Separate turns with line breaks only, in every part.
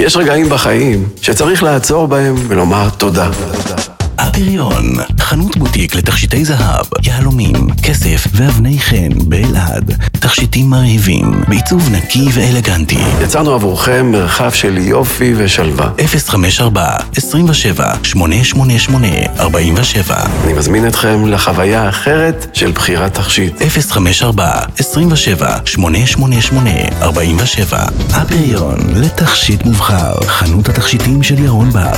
יש רגעים בחיים שצריך לעצור בהם ולומר תודה.
הפריון, חנות בוטיק לתכשיטי זהב, יהלומים, כסף ואבני חן באלעד. תכשיטים מרהיבים, בעיצוב נקי ואלגנטי.
יצרנו עבורכם מרחב של יופי ושלווה.
054-27-888-47.
אני מזמין אתכם לחוויה האחרת של בחירת תכשיט.
054-27-888-47. הפריון, לתכשיט מובחר, חנות התכשיטים של ירון בר.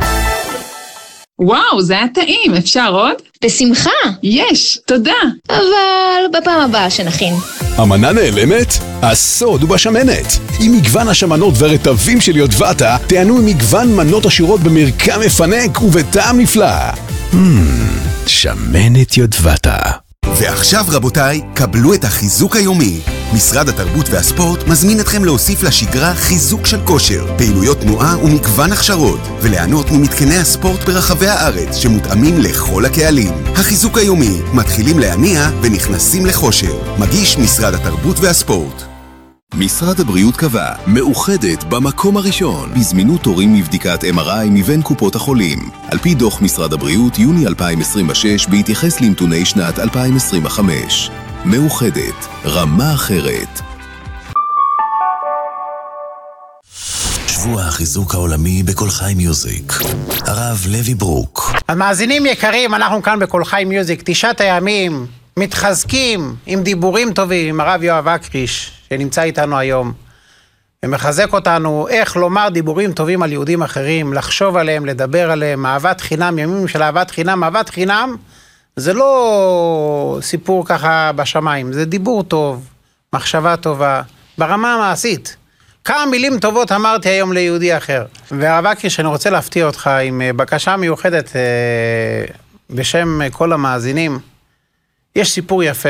וואו, זה היה טעים, אפשר עוד?
בשמחה.
יש, תודה.
אבל בפעם הבאה שנכין.
המנה נעלמת? הסוד הוא בשמנת. עם מגוון השמנות ורטבים של יודבטה, תענו מגוון מנות עשירות במרקם מפנק ובטעם נפלא. שמנת יודבטה.
ועכשיו רבותיי, קבלו את החיזוק היומי. משרד התרבות והספורט מזמין אתכם להוסיף לשגרה חיזוק של כושר, פעילויות תנועה ומגוון הכשרות, וליהנות ממתקני הספורט ברחבי הארץ שמותאמים לכל הקהלים. החיזוק היומי, מתחילים להניע ונכנסים לחושר. מגיש משרד התרבות והספורט. משרד הבריאות קבע, מאוחדת במקום הראשון בזמינות תורים מבדיקת MRI מבין קופות החולים. על פי דוח משרד הבריאות יוני 2026 בהתייחס לנתוני שנת 2025. מאוחדת, רמה אחרת.
שבוע החיזוק העולמי בכל חי מיוזיק. הרב לוי ברוק.
המאזינים יקרים, אנחנו כאן בכל חי מיוזיק, 9 הימים, מתחזקים עם דיבורים טובים, עם הרב יואב אקריש, שנמצא איתנו היום, ומחזק אותנו איך לומר דיבורים טובים על יהודים אחרים, לחשוב עליהם, לדבר עליהם, אהבת חינם, ימים של אהבת חינם. אהבת חינם זה לא סיפור ככה בשמיים, זה דיבור טוב, מחשבה טובה, ברמה המעשית. כמה מילים טובות אמרתי היום ליהודי אחר. והרב אקריש, אני רוצה להפתיע אותך עם בקשה מיוחדת בשם כל המאזינים. יש סיפור יפה,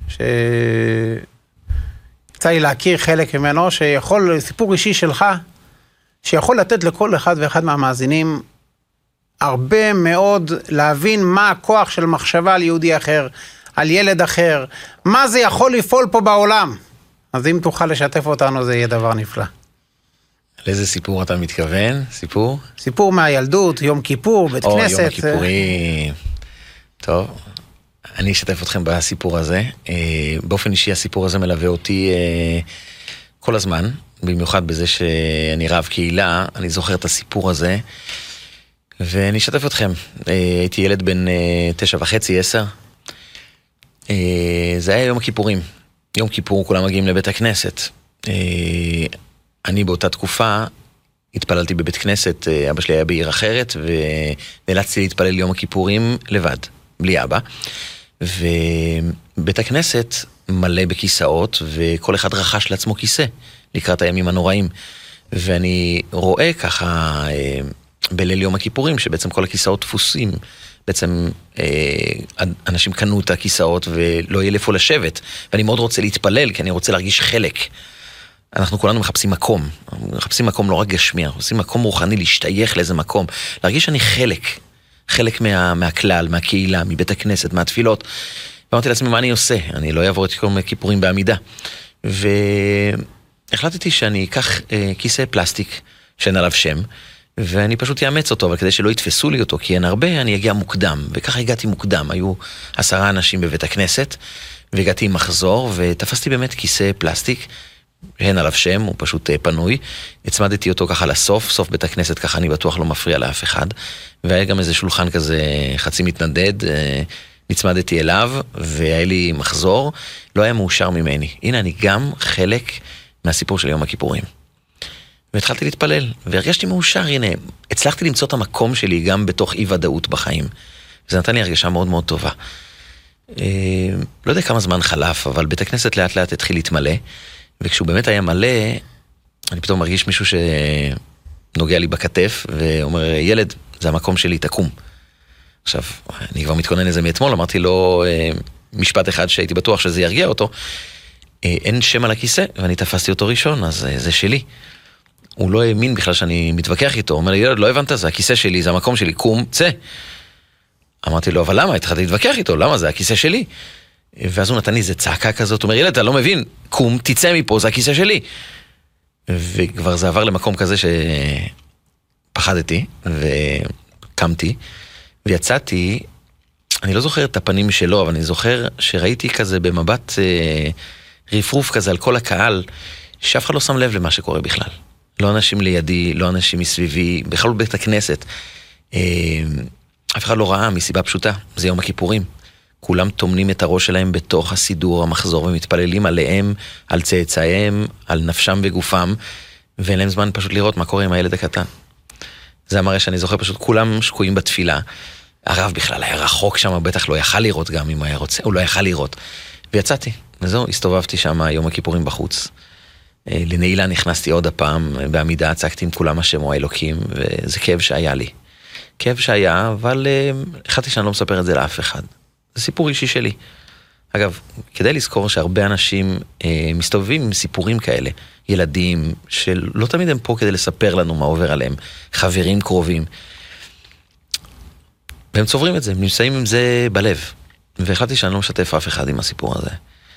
יצא לי להכיר חלק ממנו, סיפור אישי שלך, שיכול לתת לכל אחד ואחד מהמאזינים הרבה מאוד להבין מה הכוח של מחשבה על יהודי אחר, על ילד אחר, מה זה יכול לפעול פה בעולם. אז אם תוכל לשתף אותנו, זה יהיה דבר נפלא.
לאיזה סיפור אתה מתכוון? סיפור?
סיפור מהילדות, יום כיפור, בית כנסת.
יום הכיפורים. טוב, אני אשתף אתכם בסיפור הזה. באופן אישי הסיפור הזה מלווה אותי כל הזמן, במיוחד בזה שאני רב קהילה, אני זוכר את הסיפור הזה, ואני אשתף אתכם. הייתי ילד בן 9.5-10. זה היה יום הכיפורים. יום כיפור כולם מגיעים לבית הכנסת. אני באותה תקופה התפללתי בבית כנסת, אבא שלי היה בעיר אחרת, ונאלצתי להתפלל יום הכיפורים לבד, בלי אבא. ובית הכנסת מלא בכיסאות, וכל אחד רכש לעצמו כיסא, לקראת הימים הנוראים. ואני רואה ככה בליל יום הכיפורים, שבעצם כל הכיסאות תפוסים, בעצם אנשים קנו את הכיסאות ולא יהיה איפה לשבת, ואני מאוד רוצה להתפלל, כי אני רוצה להרגיש חלק. אנחנו כולנו מחפשים מקום, לא רק גשמי, אנחנו מחפשים מקום רוחני, להשתייך לאיזה מקום, להרגיש שאני חלק מהכלל, מהקהילה, מבית הכנסת, מהתפילות. ואמרתי לעצמי, מה אני עושה? אני לא אעבור את יום הכיפורים בעמידה. והחלטתי שאני אקח כיסא פלסטיק שאין עליו שם, ואני פשוט יאמץ אותו, אבל כדי שלא יתפסו לי אותו, כי אין הרבה, אני אגיע מוקדם. וככה הגעתי מוקדם. היו 10 אנשים בבית הכנסת, והגעתי עם מחזור, ותפסתי באמת כיסא פלסטיק, אין עליו שם, הוא פשוט פנוי. הצמדתי אותו ככה לסוף, סוף בית הכנסת, ככה אני בטוח לא מפריע לאף אחד. והיה גם איזה שולחן כזה חצי מתנדד, נצמדתי אליו, והיה לי מחזור, לא היה מאושר ממני. הנה, אני גם חלק מהסיפור של יום הכיפורים. והתחלתי להתפלל, והרגשתי מאושר, הנה, הצלחתי למצוא את המקום שלי גם בתוך אי ודאות בחיים. וזה נתן לי הרגשה מאוד מאוד טובה. לא יודע כמה זמן חלף, אבל בית הכנסת לאט לאט התחיל להתמלא, וכשהוא באמת היה מלא, אני פתאום מרגיש מישהו שנוגע לי בכתף, ואומר, ילד, זה המקום שלי, תקום. עכשיו, אני כבר מתכונן לזה מאתמול, אמרתי לו משפט אחד שהייתי בטוח שזה ירגיע אותו, אין שם על הכיסא, ואני תפסתי אותו ראשון, אז זה שלי. הוא לא האמין בכלל שאני מתווכח איתו, הוא אומר לי, ילד, לא הבנת, זה הכיסא שלי, זה המקום שלי, קום, צא. אמרתי לו, אבל למה? התחלתי להתווכח איתו, למה? זה הכיסא שלי. ואז הוא נתן לי איזה צעקה כזאת, הוא אומר, ילד, אתה לא מבין, קום, תצא מפה, זה הכיסא שלי. וכבר זה עבר למקום כזה שפחדתי, וקמתי, ויצאתי, אני לא זוכר את הפנים שלו, אבל אני זוכר שראיתי כזה במבט רפרוף כזה על כל הקהל, שאף אחד לא שם לב למה שקורה בכלל. לא אנשים לידי, לא אנשים מסביבי, בכלל בבית הכנסת. אף אחד לא ראה מסיבה פשוטה, זה יום הכיפורים. כולם תומנים את הראש שלהם בתוך הסידור, המחזור, ומתפללים עליהם, על צאצאיהם, על נפשם וגופם, ואין להם זמן פשוט לראות מה קורה עם הילד הקטן. זה המראה שאני זוכר, פשוט כולם שקועים בתפילה. הרב בכלל היה רחוק שם, בטח לא יכל לראות גם אם היה רוצה, הוא לא יכל לראות. ויצאתי, וזהו, הסתובבתי שם יום הכיפורים בחוץ. לנעילה נכנסתי עוד הפעם, בעמידה צעקתי עם כולם השם הוא האלוקים, וזה כאב שהיה לי. כאב שהיה, אבל החלטתי שאני לא מספר את זה לאף אחד. זה סיפור אישי שלי. אגב, כדי לזכור שהרבה אנשים מסתובבים עם סיפורים כאלה, ילדים שלא תמיד הם פה כדי לספר לנו מה עובר עליהם, חברים קרובים, והם צוברים את זה, הם נמצאים עם זה בלב. והחלטתי שאני לא משתף אף אחד עם הסיפור הזה.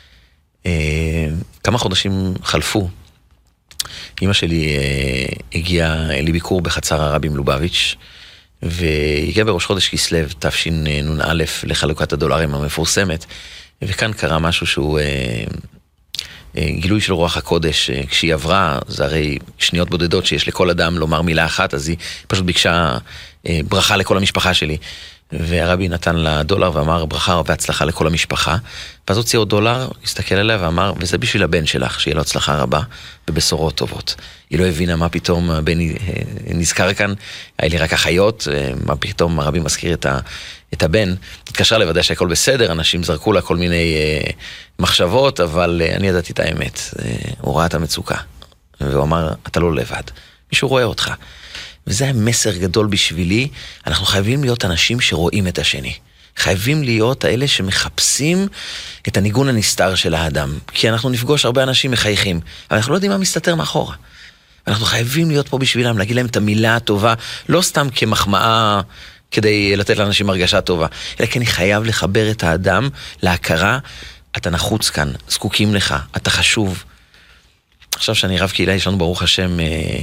כמה חודשים חלפו, אמא שלי הגיעה לביקור בחצר הרבי מלובביץ', והגיעה בראש חודש כסלו, תשנ"א, לחלוקת הדולרים המפורסמת, וכאן קרה משהו שהוא גילוי של רוח הקודש. כשהיא עברה, זה הרי שניות בודדות שיש לכל אדם לומר מילה אחת, אז היא פשוט ביקשה ברכה לכל המשפחה שלי. והרבי נתן לה דולר ואמר ברכה והצלחה לכל המשפחה, ואז הוציא עוד דולר, הסתכל עליה ואמר, וזה בשביל הבן שלך, שיהיה לו הצלחה רבה ובשורות טובות. היא לא הבינה מה פתאום הבן נזכר כאן, היה לי רק אחיות, מה פתאום הרבי מזכיר את הבן. התקשרה לוודא שהכל בסדר, אנשים זרקו לה כל מיני מחשבות, אבל אני ידעתי את האמת. הוא ראה את המצוקה, והוא אמר, אתה לא לבד, מישהו רואה אותך. וזה היה מסר גדול בשבילי, אנחנו חייבים להיות אנשים שרואים את השני. חייבים להיות האלה שמחפשים את הניגון הנסתר של האדם. כי אנחנו נפגוש הרבה אנשים מחייכים, אבל אנחנו לא יודעים מה מסתתר מאחורה. אנחנו חייבים להיות פה בשבילם, להגיד להם את המילה הטובה, לא סתם כמחמאה כדי לתת לאנשים הרגשה טובה, אלא כי אני חייב לחבר את האדם להכרה, אתה נחוץ כאן, זקוקים לך, אתה חשוב. עכשיו שאני רב קהילה, יש לנו ברוך השם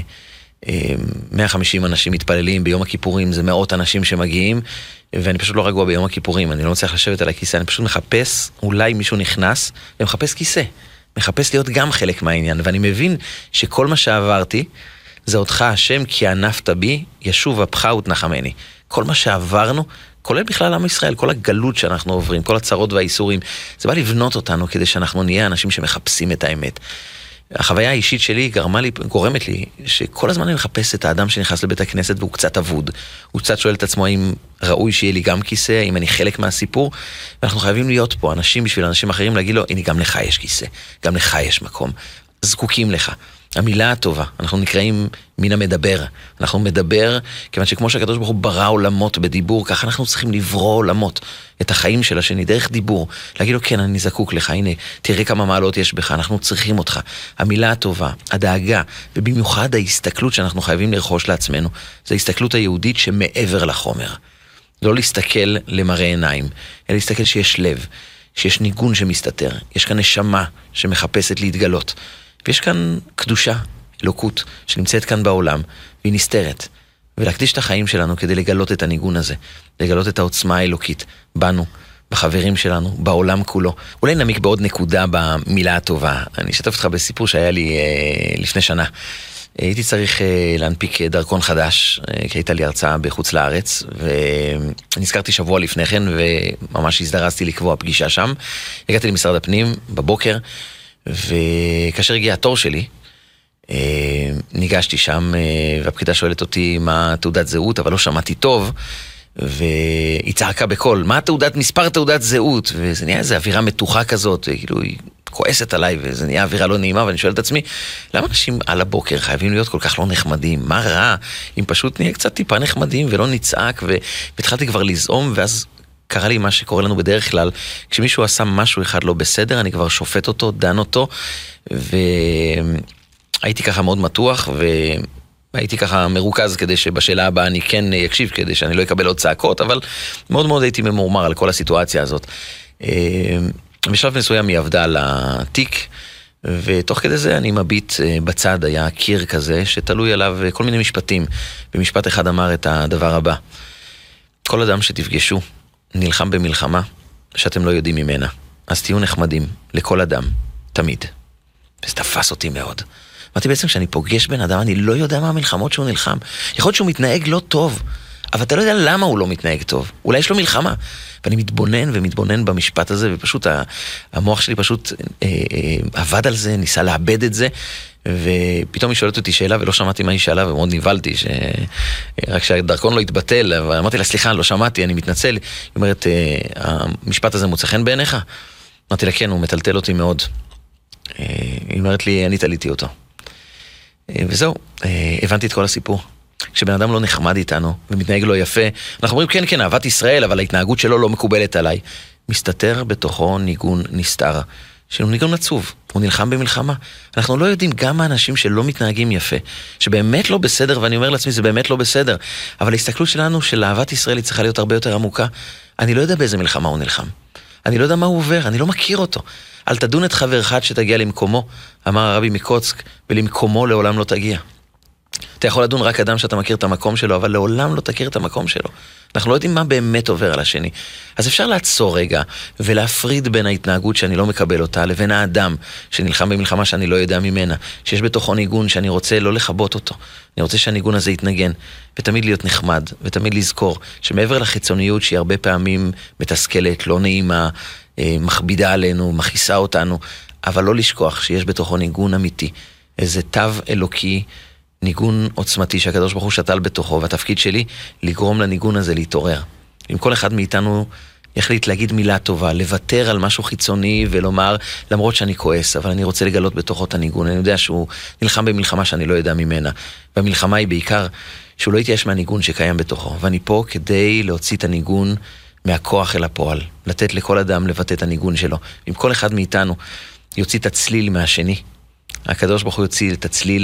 150 אנשים מתפללים ביום הכיפורים, זה מאות אנשים שמגיעים, ואני פשוט לא רגוע ביום הכיפורים, אני לא מצליח לשבת על הכיסא, אני פשוט מחפש, אולי מישהו נכנס, ומחפש כיסא, מחפש להיות גם חלק מהעניין, ואני מבין שכל מה שעברתי, זה אותך השם, כי ענפת בי, ישוב אפך ותנחמני. כל מה שעברנו, כולל בכלל עם ישראל, כל הגלות שאנחנו עוברים, כל הצרות והאיסורים, זה בא לבנות אותנו כדי שאנחנו נהיה אנשים שמחפשים את האמת. החוויה האישית שלי גורמת לי שכל הזמן אני מחפש את האדם שנכנס לבית הכנסת והוא קצת אבוד. הוא קצת שואל את עצמו האם ראוי שיהיה לי גם כיסא, האם אני חלק מהסיפור, ואנחנו חייבים להיות פה אנשים בשביל אנשים אחרים, להגיד לו, הנה גם לך יש כיסא, גם לך יש מקום, זקוקים לך. המילה הטובה, אנחנו נקראים מן המדבר, אנחנו מדבר, כיוון שכמו שהקדוש ברוך הוא ברא עולמות בדיבור, ככה אנחנו צריכים לברוא עולמות, את החיים של השני, דרך דיבור, להגיד לו כן, אני זקוק לך, הנה, תראה כמה מעלות יש בך, אנחנו צריכים אותך. המילה הטובה, הדאגה, ובמיוחד ההסתכלות שאנחנו חייבים לרכוש לעצמנו, זה ההסתכלות היהודית שמעבר לחומר. לא להסתכל למראה עיניים, אלא להסתכל שיש לב, שיש ניגון שמסתתר, יש כאן נשמה שמחפשת להתגלות. ויש כאן קדושה, אלוקות, שנמצאת כאן בעולם, והיא נסתרת. ולהקדיש את החיים שלנו כדי לגלות את הניגון הזה, לגלות את העוצמה האלוקית, בנו, בחברים שלנו, בעולם כולו. אולי נעמיק בעוד נקודה במילה הטובה. אני אשתף אותך בסיפור שהיה לי לפני שנה. הייתי צריך להנפיק דרכון חדש, כי הייתה לי הרצאה בחוץ לארץ, ונזכרתי שבוע לפני כן, וממש הזדרזתי לקבוע פגישה שם. הגעתי למשרד הפנים בבוקר, וכאשר הגיע התור שלי, ניגשתי שם, והפקידה שואלת אותי מה תעודת זהות, אבל לא שמעתי טוב, והיא צעקה בקול, מה מספר תעודת זהות? וזה נהיה איזו אווירה מתוחה כזאת, וכאילו היא כועסת עליי, וזה נהיה אווירה לא נעימה, ואני שואל את עצמי, למה אנשים על הבוקר חייבים להיות כל כך לא נחמדים? מה רע? אם פשוט נהיה קצת טיפה נחמדים ולא נצעק, והתחלתי כבר לזעום, ואז קרה לי מה שקורה לנו בדרך כלל, כשמישהו עשה משהו אחד לא בסדר, אני כבר שופט אותו, דן אותו, והייתי ככה מאוד מתוח, והייתי ככה מרוכז כדי שבשאלה הבאה אני כן אקשיב, כדי שאני לא אקבל עוד צעקות, אבל מאוד מאוד הייתי ממורמר על כל הסיטואציה הזאת. בשלב מסוים היא עבדה על התיק, ותוך כדי זה אני מביט בצד, היה קיר כזה שתלוי עליו כל מיני משפטים. במשפט אחד אמר את הדבר הבא: כל אדם שתפגשו נלחם במלחמה שאתם לא יודעים ממנה, אז תהיו נחמדים לכל אדם, תמיד. וזה תפס אותי מאוד. אמרתי, בעצם כשאני פוגש בן אדם, אני לא יודע מה המלחמות שהוא נלחם. יכול להיות שהוא מתנהג לא טוב, אבל אתה לא יודע למה הוא לא מתנהג טוב. אולי יש לו מלחמה. ואני מתבונן ומתבונן במשפט הזה, ופשוט המוח שלי פשוט עבד על זה, ניסה לאבד את זה, ופתאום היא שואלת אותי שאלה ולא שמעתי מה היא שאלה, ומאוד נבלתי, רק שהדרכון לא התבטל, אבל אמרתי לה, סליחה, לא שמעתי, אני מתנצל. היא אומרת, המשפט הזה מוצא חן בעיניך? אמרתי לה, כן, הוא מטלטל אותי מאוד. היא אומרת לי, אני תליתי אותו. וזהו, הבנתי את כל הסיפור. כשבן אדם לא נחמד איתנו ומתנהג לא יפה, אנחנו אומרים, כן, כן, אהבת ישראל, אבל ההתנהגות שלו לא מקובלת עליי. מסתתר בתוכו ניגון נסתר, שהוא ניגון עצוב, הוא נלחם במלחמה. אנחנו לא יודעים, גם האנשים שלא מתנהגים יפה, שבאמת לא בסדר, ואני אומר לעצמי, זה באמת לא בסדר, אבל ההסתכלות שלנו של אהבת ישראל היא צריכה להיות הרבה יותר עמוקה. אני לא יודע באיזה מלחמה הוא נלחם. אני לא יודע מה הוא עובר, אני לא מכיר אותו. אל תדון את חברך שתגיע למקומו, אמר הרבי מקוצק, ולמקומו לעולם לא תגיע. אתה יכול לדון רק אדם שאתה מכיר את המקום שלו, אבל לעולם לא תכיר את המקום שלו. אנחנו לא יודעים מה באמת עובר על השני. אז אפשר לעצור רגע ולהפריד בין ההתנהגות שאני לא מקבל אותה, לבין האדם שנלחם במלחמה שאני לא יודע ממנה, שיש בתוכו ניגון שאני רוצה לא לחבות אותו. אני רוצה שהניגון הזה יתנגן, ותמיד להיות נחמד, ותמיד לזכור שמעבר לחיצוניות שהיא הרבה פעמים מתסכלת, לא נעימה, מכבידה עלינו, מכיסה אותנו, אבל לא לשכוח שיש בתוכו ניגון אמיתי, איזה תו אלוקי, ניגון עוצמתי שהקדוש ברוך הוא שתל בתוכו, והתפקיד שלי לגרום לניגון הזה להתעורר. אם כל אחד מאיתנו יחליט להגיד מילה טובה, לוותר על משהו חיצוני ולומר, למרות שאני כועס, אבל אני רוצה לגלות בתוכו את הניגון, אני יודע שהוא נלחם במלחמה שאני לא יודע ממנה, והמלחמה היא בעיקר שהוא לא יתייאש מהניגון שקיים בתוכו, ואני פה כדי להוציא את הניגון מהכוח אל הפועל, לתת לכל אדם לבטא את הניגון שלו. אם כל אחד מאיתנו יוציא את הצליל מהשני, הקדוש ברוך הוא יוציא את הצליל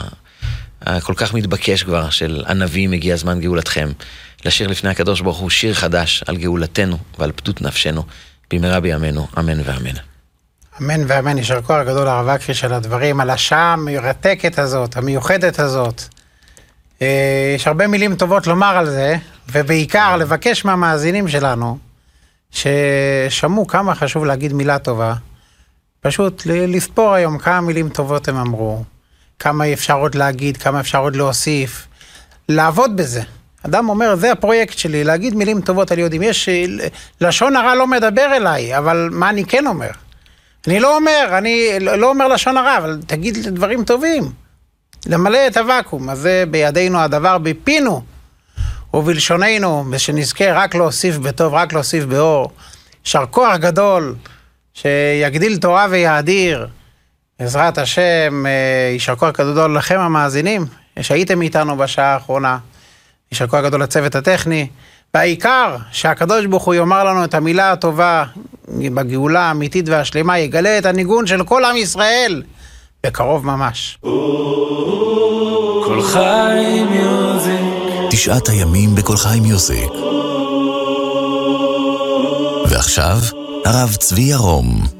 כל כך מתבקש כבר של הנביא מגיע זמן גאולתכם, לשיר לפני הקדוש ברוך הוא שיר חדש על גאולתנו ועל פדות נפשנו, במהרה בימינו, אמן ואמן.
אמן ואמן, יישר כוח גדול הרב אקריש על הדברים, על השעה המרתקת הזאת, המיוחדת הזאת. יש הרבה מילים טובות לומר על זה, ובעיקר לבקש מהמאזינים שלנו, ששמעו כמה חשוב להגיד מילה טובה, פשוט לספור היום כמה מילים טובות הם אמרו, כמה אפשר עוד להגיד, כמה אפשר עוד להוסיף, לעבוד בזה. אדם אומר, זה הפרויקט שלי, להגיד מילים טובות על יהודים. יש, לשון הרע לא מדבר אליי, אבל מה אני כן אומר? אני לא אומר לשון הרע, אבל תגיד דברים טובים. למלא את הוואקום, אז זה בידינו הדבר, בפינו ובלשוננו, ושנזכה רק להוסיף בטוב, רק להוסיף באור. יישר כוח גדול, שיגדיל תורה ויאדיר. בעזרת השם, יישר כוח גדול לכם המאזינים, שהייתם איתנו בשעה האחרונה. יישר כוח גדול לצוות הטכני, והעיקר שהקדוש ברוך הוא יאמר לנו את המילה הטובה בגאולה האמיתית והשלמה, יגלה את הניגון של כל עם ישראל בקרוב ממש.
כל חי מיוזיק, 9 הימים בכל חי מיוזיק. ועכשיו הרב צבי ירום.